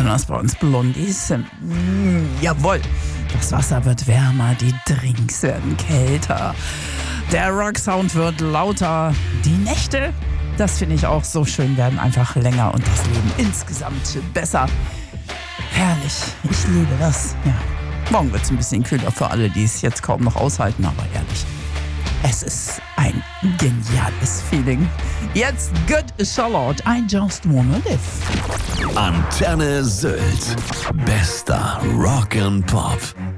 Besonders bei uns Blondies. Jawohl, das Wasser wird wärmer, die Drinks werden kälter, der Rocksound wird lauter, die Nächte, das finde ich auch so schön, werden einfach länger und das Leben insgesamt besser. Herrlich, ich liebe das. Ja. Morgen wird es ein bisschen kühler für alle, die es jetzt kaum noch aushalten, aber ehrlich, es ist ein geniales Feeling. Jetzt Good Charlotte, I just wanna live. Antenne Sylt. Bester Rock and Pop.